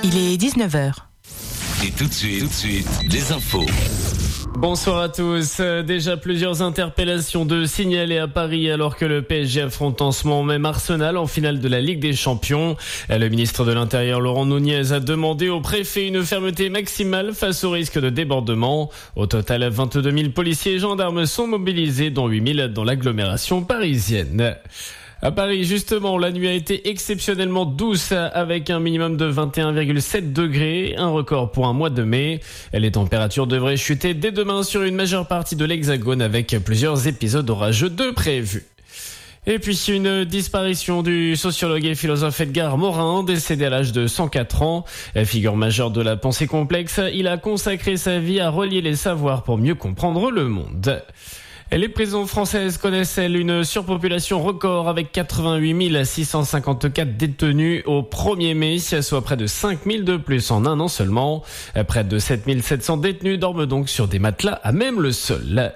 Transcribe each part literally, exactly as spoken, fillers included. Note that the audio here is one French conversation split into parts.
Il est dix-neuf heures. Et tout de suite, tout de suite, les infos. Bonsoir à tous. Déjà plusieurs interpellations de signalés à Paris alors que le P S G affronte en ce moment même Arsenal en finale de la Ligue des Champions. Le ministre de l'Intérieur Laurent Nunez a demandé au préfet une fermeté maximale face au risque de débordement. Au total, vingt-deux mille policiers et gendarmes sont mobilisés, dont huit mille dans l'agglomération parisienne. À Paris, justement, la nuit a été exceptionnellement douce avec un minimum de vingt et un virgule sept degrés, un record pour un mois de mai. Les températures devraient chuter dès demain sur une majeure partie de l'Hexagone avec plusieurs épisodes orageux de prévus. Et puis une disparition du sociologue et philosophe Edgar Morin, décédé à l'âge de cent quatre ans. Figure majeure de la pensée complexe, il a consacré sa vie à relier les savoirs pour mieux comprendre le monde. Les prisons françaises connaissent, elles, une surpopulation record avec quatre-vingt-huit mille six cent cinquante-quatre détenus au premier mai, soit près de cinq mille de plus en un an seulement. Près de sept mille sept cents détenus dorment donc sur des matelas à même le sol.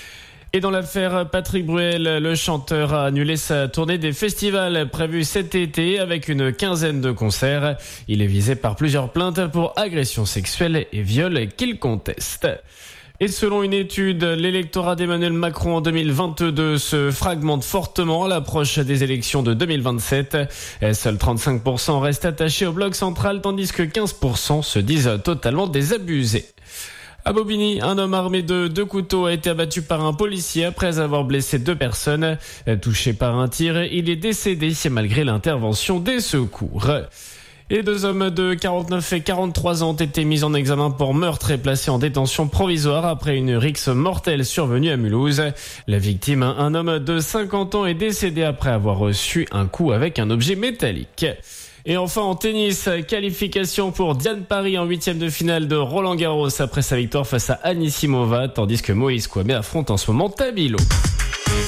Et dans l'affaire Patrick Bruel, le chanteur a annulé sa tournée des festivals prévue cet été avec une quinzaine de concerts. Il est visé par plusieurs plaintes pour agressions sexuelles et viols qu'il conteste. Et selon une étude, l'électorat d'Emmanuel Macron en deux mille vingt-deux se fragmente fortement à l'approche des élections de deux mille vingt-sept. Seuls trente-cinq pour cent restent attachés au bloc central, tandis que quinze pour cent se disent totalement désabusés. À Bobigny, un homme armé de deux couteaux a été abattu par un policier après avoir blessé deux personnes. Touché par un tir, il est décédé malgré l'intervention des secours. Et deux hommes de quarante-neuf et quarante-trois ans ont été mis en examen pour meurtre et placés en détention provisoire après une rixe mortelle survenue à Mulhouse. La victime, un homme de cinquante ans, est décédé après avoir reçu un coup avec un objet métallique. Et enfin en tennis, qualification pour Diane Paris en huitième de finale de Roland Garros après sa victoire face à Anisimova, tandis que Moïse Kouamé affronte en ce moment Tabilo.